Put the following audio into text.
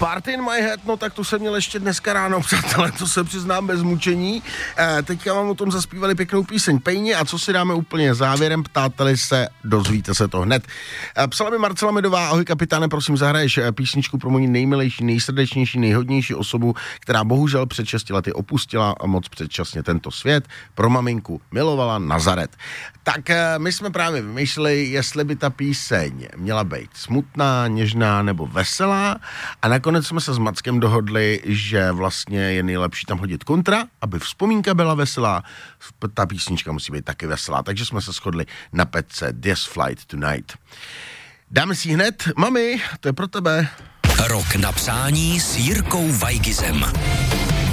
Party in my head, no tak to jsem měl ještě dneska ráno, přátelé, to se přiznám bez mučení. Teďka vám o tom zaspívali pěknou píseň Pejni a co si dáme úplně závěrem, ptáteli se, dozvíte se to hned. Psala mi Marcela Medová, ahoj kapitáne, prosím zahraješ písničku pro moji nejmilejší, nejsrdečnější, nejhodnější osobu, která bohužel před 6 lety opustila moc předčasně tento svět, pro maminku milovala Nazaret. Tak my jsme právě vymýšleli, jestli by ta píseň měla být smutná, něžná nebo veselá a nakonec jsme se s Mackem dohodli, že vlastně je nejlepší tam hodit kontra, aby vzpomínka byla veselá, ta písnička musí být taky veselá, takže jsme se shodli na pecce This Flight Tonight. Dáme si hned, mami, to je pro tebe. Rok na přání s Jirkou Weigizem.